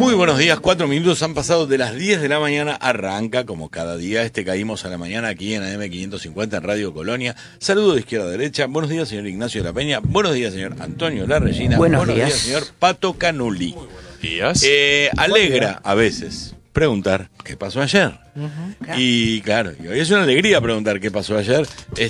Muy buenos días, 4 minutos han pasado de las 10 de la mañana, arranca como cada día Caímos a la Mañana aquí en AM550 en Radio Colonia. Saludo de izquierda a derecha, buenos días señor Ignacio de la Peña, buenos días señor Antonio La Regina, buenos días señor Pato Canuli. Buenos días. Alegra a veces preguntar qué pasó ayer. Y claro, y hoy es una alegría preguntar qué pasó ayer.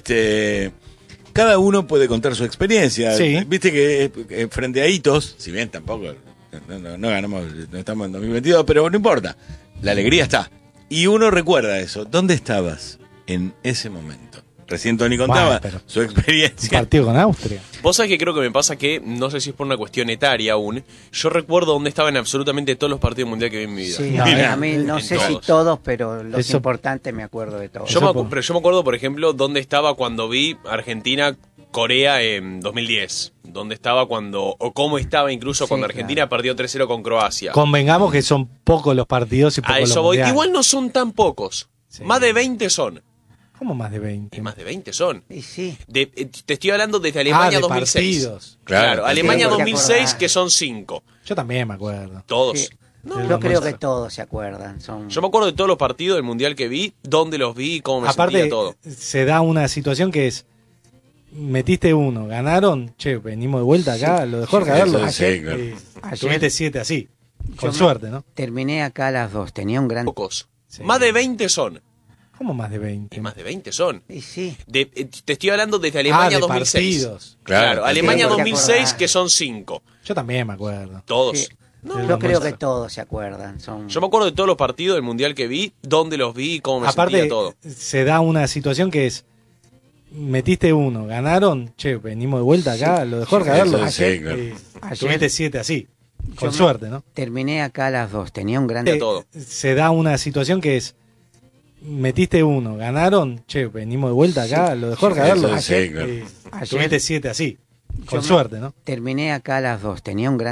Cada uno puede contar su experiencia. Sí. Viste que frente a hitos, si bien tampoco no ganamos, no estamos en 2022, pero no importa, la alegría está. Y uno recuerda eso. ¿Dónde estabas en ese momento? Recién Tony contaba su experiencia. Partido con Austria. Vos sabés que creo que me pasa que, no sé si es por una cuestión etaria aún, yo recuerdo dónde estaba en absolutamente todos los partidos mundiales que vi en mi vida. Sí, a mí no sé si todos, pero los importantes me acuerdo de todos. Pero yo me acuerdo, por ejemplo, dónde estaba cuando vi Argentina-Corea en 2010. Dónde estaba o cómo estaba incluso cuando Argentina perdió 3-0 con Croacia. Convengamos que son pocos los partidos y pocos a eso los voy. mundiales. Igual no son tan pocos. Sí. Más de 20 son. ¿Cómo más de 20? Y más de 20 son. Y sí. Te estoy hablando desde Alemania de 2006. partidos. Claro, Alemania Sí, 2006 que son 5. Yo también me acuerdo. Todos. Sí. No, Yo creo que todos se acuerdan. Yo me acuerdo de todos los partidos del mundial que vi, dónde los vi, cómo me Aparte, sentía todo. se da una situación que es: metiste uno, ganaron, venimos de vuelta acá, lo de Jorge, a verlo. Ayer Tuviste 7 así, con suerte, ¿no? terminé acá a las 2, tenía un gran... Pocos. Sí. Más de 20 son. ¿Cómo más de 20? Y más de 20 son. Y sí. Te estoy hablando desde Alemania de 2006. partidos. Claro, Alemania Sí, 2006 que son 5. Yo también me acuerdo. Todos. Sí. No, Yo creo no. que todos se acuerdan. Yo me acuerdo de todos los partidos del mundial que vi, dónde los vi, cómo me Aparte, sentía todo. se da una situación que es: metiste uno, ganaron, venimos de vuelta acá, lo de Jorge, a verlo. Ayer Tuviste 7 así, con suerte, ¿no? terminé acá a las 2, tenía un gran... todo. Se da una situación que es: metiste uno, ganaron, venimos de vuelta acá, lo de Jorge, a verlo. Ayer Tuviste 7 así, con Yo suerte, ¿no? terminé acá a las 2, tenía un gran...